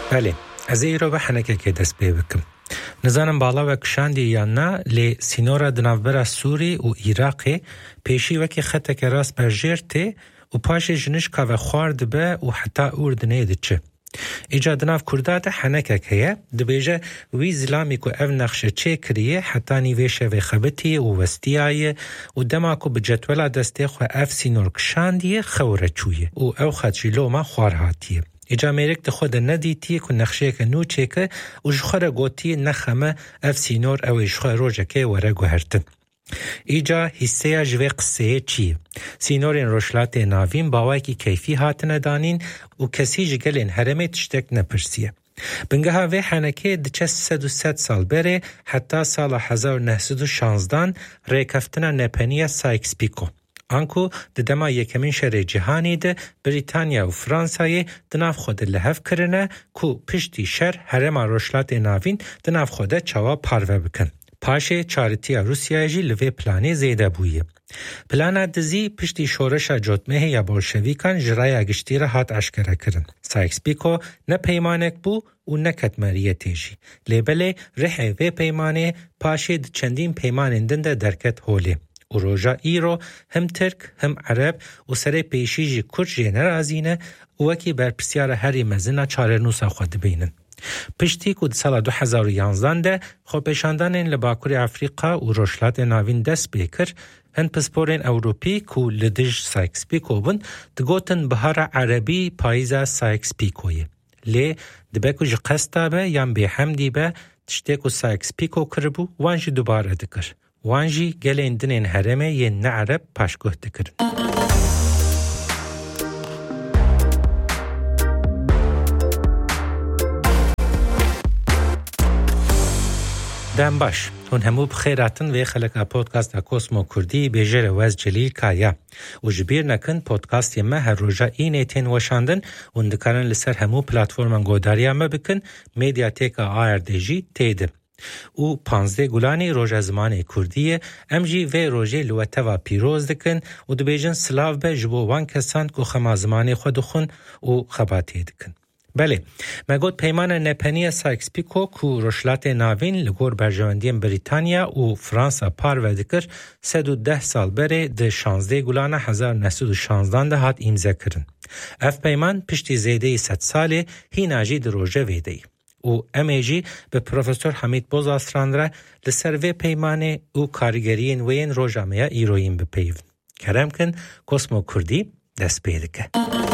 بله از ایرو به حنکه که دست بکم نزانم بالا و کشاندی یا نه لی سینورا دنابرا سوری و عراقی پیشی وکی خطه که راست برجرته و پاش جنش که و خوارد به و حتی اردنه دچه. ایجا دناف کردات حنکه که دبیجه وی زلامی که او نقشه چه کریه حتی نیویشه و خبتی و وستیایه و دماکو بجتولا دسته خو اف سینور کشاندیه خوره چویه و او خدشیلو ما خوار هاتیه. ایجا میرک ده خود ندیتی که نقشه که نو چکه و جخوره گوتی نخمه اف سینور او جخوره روژه که وره گوهرتن. ایجا حصه جوه قصه چیه؟ سینورین روشلات ناوین باوای که کیفی هاتنه دانین و کسی جگلین هرمه تشتک نپرسیه. بنگه ها وی حنکه دچه 100 سال بره حتی سال 1916 ریکفتنه نپنیه سایکس پیکو. آنکو دما یکمین شهر جهانی ده بریتانیا و فرانسای دناف خود لحف کرنه کو پشتی شهر هرم روشلات ناوین دناف خود چوا پارو بکن. پاشه چارتی روسیای جی لوی پلانی زیده بویه. پلان دزی پشتی شورش جوتمه یا بولشویکان جرای اگشتی را هات اشکره کرن. سایکس پیکو نه پیمانک بو و نه کتمریه تیجی. لیبله رحه وی پیمانه پاشه چندین پیمانندن ده درکت هوله. و روژا ایرو هم ترک هم عرب و سر پیشیجی کرد جنر ازینه و وکی بر پسیار هری مزنه چاره نوسا خود بینن. پشتی که سال 2011 ده خو پیشاندن این لباکوری افریقا و روشلات ناوین دست بیکر هن پسپورین اوروپی که لدج سایکس پیکو بند دگوتن بهار عربی پاییزا سایکس پیکویه. لی دبکو جی قستا به یم بی حمدی به تشتیکو سایکس پیکو کربو وانجی دوباره دکر. وانجی گلین دنین هرمه یه نعرب پاشگوه دکرن. دم باش هون همو بخیراتن و خلق پودکاست کوسمو کردی بیجر وز جلیل کایا و جبیر نکن پودکاست یمه هر روژا اینه تین وشاندن و اندکارن لسر همو پلاتفورمان گوداری همه بکن میدیاتیک آردیجی تیده او 15 گولانی روژا زمان کردیه امجی و روژه لوته و پیروز دکن و دو بیجن سلاو به جبو وان کسان که خما زمان خود خون و خباتی دکن. بله، مگود پیمان نپنی سایکس پیکو کو روشلات ناوین لگور برجواندیم بریتانیا و فرانسا پار و دکر 110 سال بره ده 16 گولان 1916 ده هات امضا کرن. اف پیمان پشتی زیده 100 ساله هی ناجی در روژه ویده و امیجی به پروفسور حمید بوزاستران را لسر وی پیمانه و کارگرین وین روژامه ایروین بپیون. کرم کن کوسمو کردی دست پیدکه.